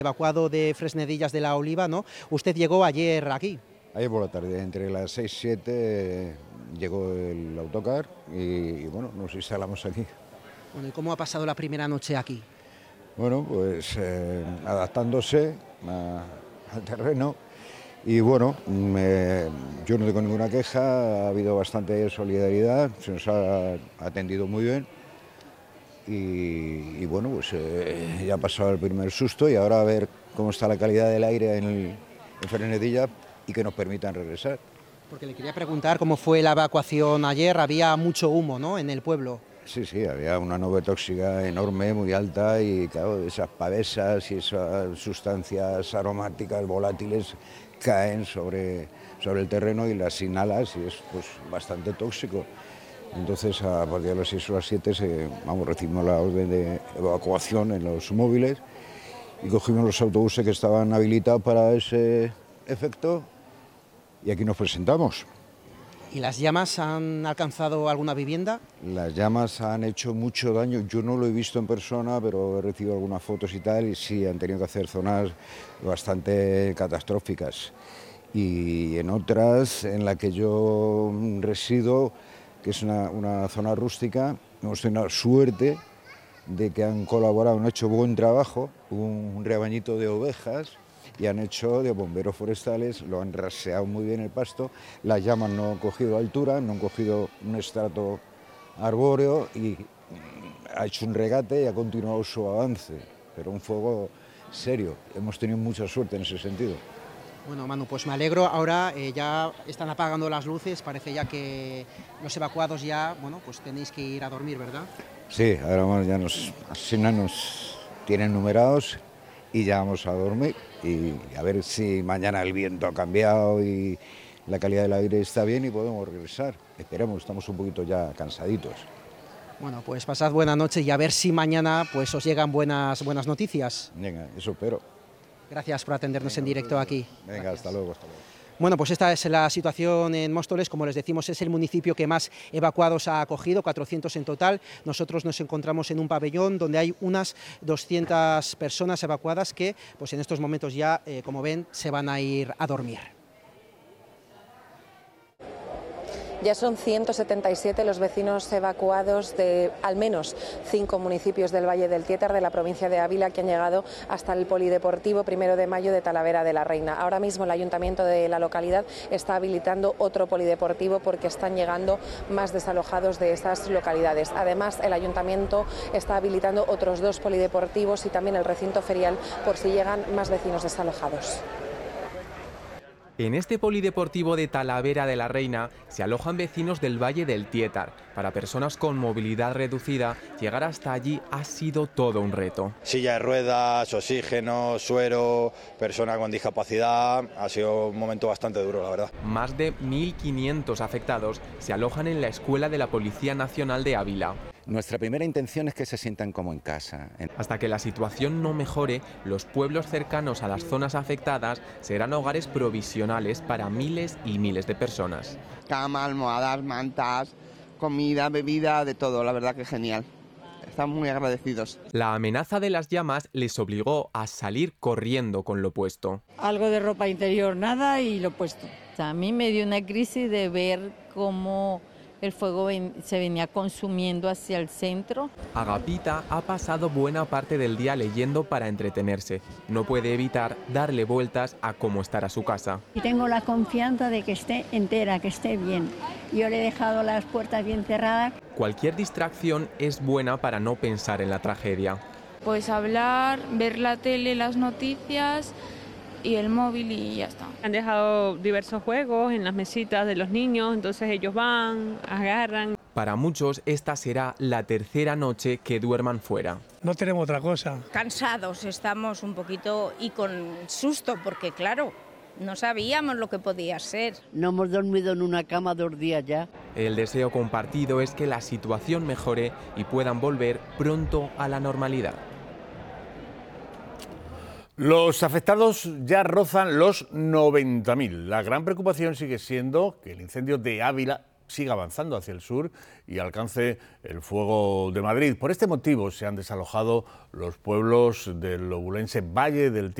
Evacuado de Fresnedillas de la Oliva, ¿no? Usted llegó ayer aquí. Ayer por la tarde, entre las 6 y 7, llegó el autocar y bueno, nos instalamos aquí. Bueno, ¿y cómo ha pasado la primera noche aquí? Bueno, pues adaptándose al terreno y bueno, yo no tengo ninguna queja, ha habido bastante solidaridad, se nos ha atendido muy bien y bueno, pues ya ha pasado el primer susto y ahora a ver cómo está la calidad del aire en Fresnedilla y que nos permitan regresar. Porque le quería preguntar cómo fue la evacuación ayer, había mucho humo, ¿no?, en el pueblo. Sí, había una nube tóxica enorme, muy alta y claro, esas pavesas y esas sustancias aromáticas volátiles caen sobre el terreno y las inhalas y es pues bastante tóxico. Entonces a partir de las 6 o las 7 recibimos la orden de evacuación en los móviles y cogimos los autobuses que estaban habilitados para ese efecto y aquí nos presentamos. ¿Y las llamas han alcanzado alguna vivienda? Las llamas han hecho mucho daño, yo no lo he visto en persona, pero he recibido algunas fotos y tal, y sí, han tenido que hacer zonas bastante catastróficas. Y en otras, en la que yo resido, que es una zona rústica, hemos tenido la suerte de que han colaborado, han hecho buen trabajo, un rebañito de ovejas, y han hecho de bomberos forestales, lo han raseado muy bien el pasto, las llamas no han cogido altura, no han cogido un estrato arbóreo y ha hecho un regate y ha continuado su avance, pero un fuego serio, hemos tenido mucha suerte en ese sentido. Bueno, Manu, pues me alegro, ahora ya están apagando las luces, parece ya que los evacuados ya, bueno, pues tenéis que ir a dormir, ¿verdad? Sí, ahora ya nos tienen numerados y ya vamos a dormir y a ver si mañana el viento ha cambiado y la calidad del aire está bien y podemos regresar. Esperemos, estamos un poquito ya cansaditos. Bueno, pues pasad buena noche y a ver si mañana pues os llegan buenas noticias. Venga, eso espero. Gracias por atendernos en directo aquí. Venga, Gracias. hasta luego. Bueno, pues esta es la situación en Móstoles, como les decimos, es el municipio que más evacuados ha acogido, 400 en total. Nosotros nos encontramos en un pabellón donde hay unas 200 personas evacuadas que, pues en estos momentos ya, como ven, se van a ir a dormir. Ya son 177 los vecinos evacuados de al menos 5 municipios del Valle del Tiétar, de la provincia de Ávila, que han llegado hasta el Polideportivo 1 de Mayo de Talavera de la Reina. Ahora mismo el ayuntamiento de la localidad está habilitando otro polideportivo porque están llegando más desalojados de esas localidades. Además, el ayuntamiento está habilitando otros 2 polideportivos y también el recinto ferial por si llegan más vecinos desalojados. En este polideportivo de Talavera de la Reina se alojan vecinos del Valle del Tiétar. Para personas con movilidad reducida, llegar hasta allí ha sido todo un reto. Silla de ruedas, oxígeno, suero, persona con discapacidad, ha sido un momento bastante duro, la verdad. Más de 1.500 afectados se alojan en la Escuela de la Policía Nacional de Ávila. Nuestra primera intención es que se sientan como en casa. Hasta que la situación no mejore, los pueblos cercanos a las zonas afectadas serán hogares provisionales para miles y miles de personas. Cama, almohadas, mantas, comida, bebida, de todo, la verdad que genial. Estamos muy agradecidos. La amenaza de las llamas les obligó a salir corriendo con lo puesto. Algo de ropa interior, nada, y lo puesto. A mí me dio una crisis de ver cómo el fuego se venía consumiendo hacia el centro. Agapita ha pasado buena parte del día leyendo para entretenerse. No puede evitar darle vueltas a cómo estará su casa. Y tengo la confianza de que esté entera, que esté bien. Yo le he dejado las puertas bien cerradas. Cualquier distracción es buena para no pensar en la tragedia. Pues hablar, ver la tele, las noticias y el móvil y ya está. Han dejado diversos juegos en las mesitas de los niños, entonces ellos van, agarran. Para muchos esta será la tercera noche que duerman fuera. No tenemos otra cosa. Cansados estamos un poquito y con susto porque claro, no sabíamos lo que podía ser. No hemos dormido en una cama 2 días ya. El deseo compartido es que la situación mejore y puedan volver pronto a la normalidad. Los afectados ya rozan los 90.000. La gran preocupación sigue siendo que el incendio de Ávila siga avanzando hacia el sur y alcance el fuego de Madrid. Por este motivo se han desalojado los pueblos del obulense Valle del Tiedra